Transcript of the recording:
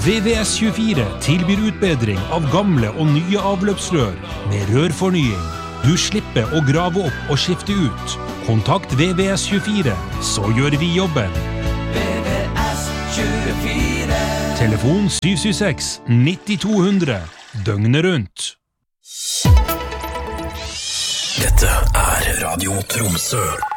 VVS24 tilbyr utbedring av gamle og nye avløpsrør med rørfornying. Du slipper å grave opp og skifte ut. Kontakt VVS24, så gjør vi jobben. VVS24. Telefon 776-9200, døgnet rundt. Dette Radio Tromsø.